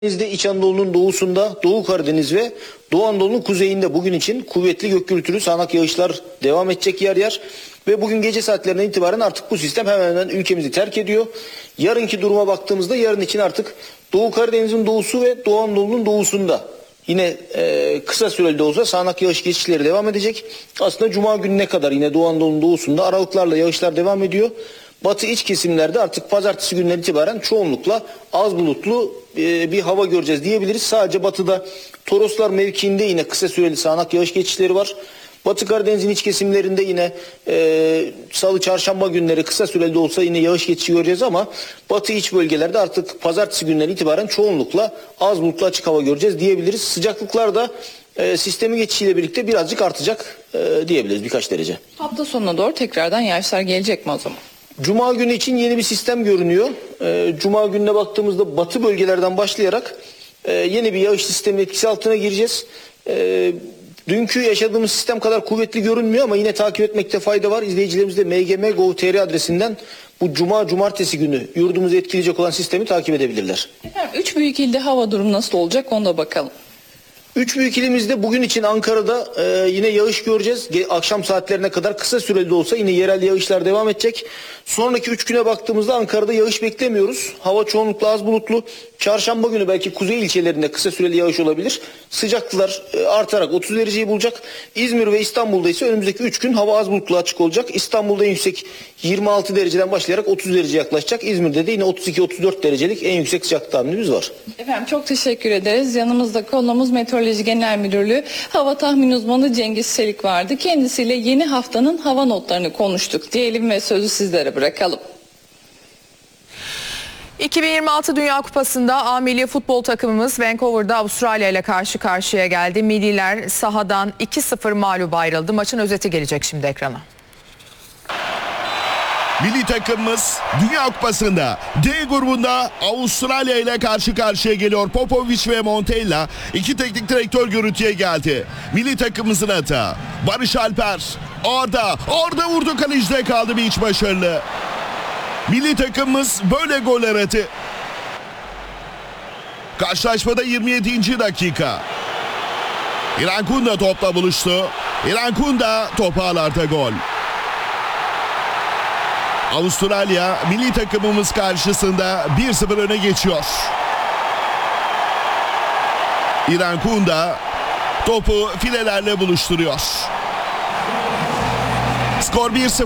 Karadeniz'de, İç Anadolu'nun doğusunda, Doğu Karadeniz ve Doğu Anadolu'nun kuzeyinde bugün için kuvvetli gök gürültülü sağanak yağışlar devam edecek yer yer. Ve bugün gece saatlerinden itibaren artık bu sistem hemen hemen ülkemizi terk ediyor. Yarınki duruma baktığımızda yarın için artık Doğu Karadeniz'in doğusu ve Doğu Anadolu'nun doğusunda yine kısa süreli de olsa sağanak yağış geçişleri devam edecek. Aslında Cuma gününe kadar yine Doğu Anadolu'nun doğusunda aralıklarla yağışlar devam ediyor. Batı iç kesimlerde artık pazartesi günden itibaren çoğunlukla az bulutlu bir hava göreceğiz diyebiliriz. Sadece batıda Toroslar mevkiinde yine kısa süreli sağanak yağış geçişleri var. Batı Karadeniz'in iç kesimlerinde yine salı çarşamba günleri kısa süreli de olsa yine yağış geçişi göreceğiz ama batı iç bölgelerde artık pazartesi günden itibaren çoğunlukla az bulutlu açık hava göreceğiz diyebiliriz. Sıcaklıklar da sistemin geçişiyle birlikte birazcık artacak diyebiliriz, birkaç derece. Hafta sonuna doğru tekrardan yağışlar gelecek mi o zaman? Cuma günü için yeni bir sistem görünüyor. Cuma gününe baktığımızda batı bölgelerden başlayarak yeni bir yağış sistemi etkisi altına gireceğiz. Dünkü yaşadığımız sistem kadar kuvvetli görünmüyor ama yine takip etmekte fayda var. İzleyicilerimiz de mgm.gov.tr adresinden bu cumartesi günü yurdumuzu etkileyecek olan sistemi takip edebilirler. Efendim, 3 büyük ilde hava durumu nasıl olacak, ona da bakalım. 3 büyük ilimizde bugün için Ankara'da yine yağış göreceğiz. Akşam saatlerine kadar kısa süreli de olsa yine yerel yağışlar devam edecek. Sonraki 3 güne baktığımızda Ankara'da yağış beklemiyoruz. Hava çoğunlukla az bulutlu. Çarşamba günü belki kuzey ilçelerinde kısa süreli yağış olabilir. Sıcaklıklar artarak 30 dereceyi bulacak. İzmir ve İstanbul'da ise önümüzdeki 3 gün hava az bulutlu açık olacak. İstanbul'da en yüksek 26 dereceden başlayarak 30 dereceye yaklaşacak. İzmir'de de yine 32-34 derecelik en yüksek sıcaklık tahminimiz var. Efendim, çok teşekkür ederiz. Yanımızda konuğumuz Meteoroloji Genel Müdürlüğü Hava Tahmin Uzmanı Cengiz Çelik vardı. Kendisiyle yeni haftanın hava notlarını konuştuk diyelim ve sözü sizlere bırakalım. 2026 Dünya Kupası'nda A milli futbol takımımız Vancouver'da Avustralya ile karşı karşıya geldi. Milliler sahadan 2-0 mağlup ayrıldı. Maçın özeti gelecek şimdi ekrana. Milli takımımız Dünya Kupası'nda D grubunda Avustralya ile karşı karşıya geliyor. Popovic ve Montella iki teknik direktör görüntüye geldi. Milli takımımızın hata. Barış Alper orada vurdu, kalecide kaldı, bir iç başarılı. Milli takımımız böyle gol aradı. Karşılaşmada 27. dakika. İrfan Kunda topla buluştu. İrfan Kunda top ağlarda, gol. Avustralya milli takımımız karşısında 1-0 öne geçiyor. İrfan Kunda topu filelerle buluşturuyor. Skor 1-0.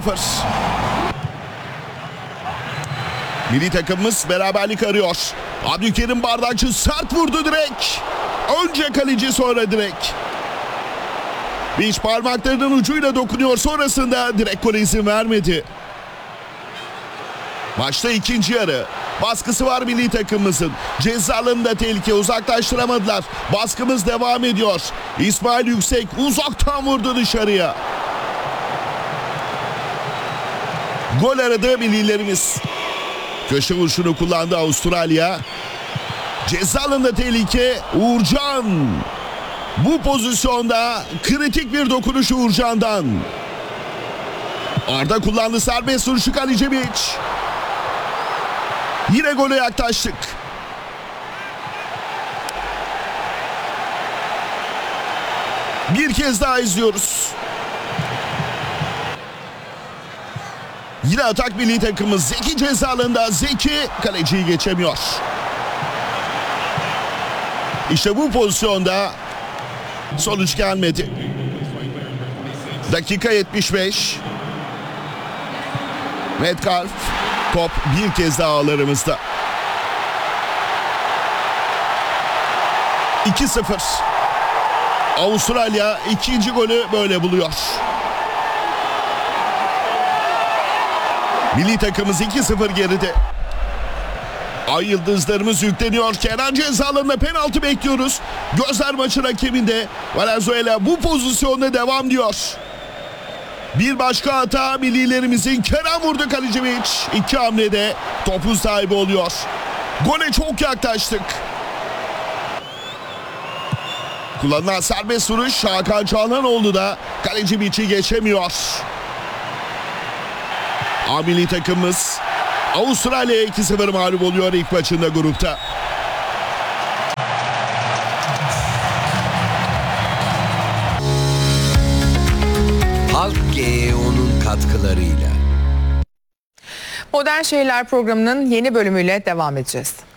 Milli takımımız beraberlik arıyor. Abdülkerim Bardakçı sert vurdu direkt. Önce kaleci, sonra direkt. Beş parmaklarının ucuyla dokunuyor, sonrasında direkt gole izin vermedi. Maçta ikinci yarı. Baskısı var milli takımımızın. Ceza alanında tehlike, uzaklaştıramadılar. Baskımız devam ediyor. İsmail Yüksek uzaktan vurdu dışarıya. Gol aradı millilerimiz. Köşe vuruşunu kullandı Avustralya. Ceza alanında tehlike, Uğurcan. Bu pozisyonda kritik bir dokunuş Uğurcan'dan. Arda kullandı serbest vuruşu, Kalicevic. Yine gole yaklaştık. Bir kez daha izliyoruz. Yine atak milli takımımız. Zeki ceza alanında. Zeki kaleciyi geçemiyor. İşte bu pozisyonda sonuç gelmedi. Dakika 75. Metcalf. Top bir kez daha ağlarımızda. 2-0. Avustralya ikinci golü böyle buluyor. Milli takımımız 2-0 geride. Ay yıldızlarımız yükleniyor. Kenan ceza alanında penaltı bekliyoruz. Gözler maçın hakeminde. Valenzuela bu pozisyonda devam diyor. Bir başka hata millilerimizin. Kenan vurdu, Kalicevic. İki hamlede topun sahibi oluyor. Gole çok yaklaştık. Kullanılan serbest vuruş. Hakan Çalhanoğlu da Kalecivic'i geçemiyor. A milli takımımız Avustralya'ya 2-0 mağlup oluyor ilk maçında grupta. GEO'nun katkılarıyla. Modern Şehirler programının yeni bölümüyle devam edeceğiz.